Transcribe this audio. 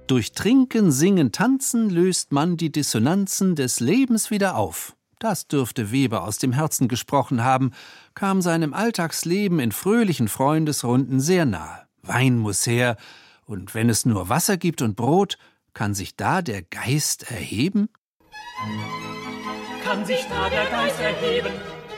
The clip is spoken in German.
Durch Trinken, Singen, Tanzen löst man die Dissonanzen des Lebens wieder auf. Das dürfte Weber aus dem Herzen gesprochen haben, kam seinem Alltagsleben in fröhlichen Freundesrunden sehr nahe. Wein muss her, und wenn es nur Wasser gibt und Brot, kann sich da der Geist erheben? Kann sich da der Geist erheben?